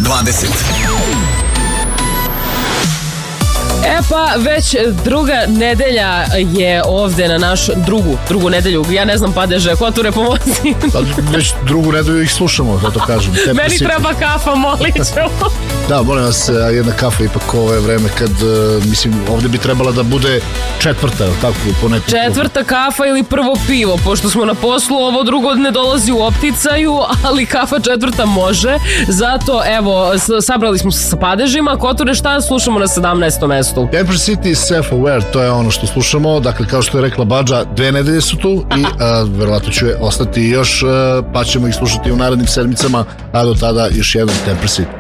20. E pa, već druga nedelja je ovde na našu drugu nedelju. Ja ne znam, Padeže, Koture, pomozi. Već drugu nedelju ih slušamo, da to kažem. Meni treba kafa, molit ću. Da, molim vas, jedna kafa ipak ovo je vreme kad, mislim, ovde bi trebala da bude četvrta, tako, po nekom. Četvrta kafa ili prvo pivo, pošto smo na poslu, ovo drugo ne dolazi u opticaju, ali kafa četvrta može. Zato, evo, sabrali smo se sa Padežima. Koture, šta slušamo na 17. mestu? Empress City Self-Aware, to je ono što slušamo. Dakle, kao što je rekla Badža, 2 nedelje su tu i verovatno će ostati još, pa ćemo ih slušati u narednim sedmicama, a do tada još jedan Empress City.